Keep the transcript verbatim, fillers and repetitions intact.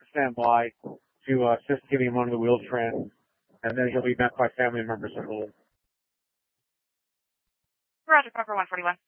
stand by to uh, assist getting him onto the wheel-trans, and then he'll be met by family members at home. Roger, Parker one forty-one.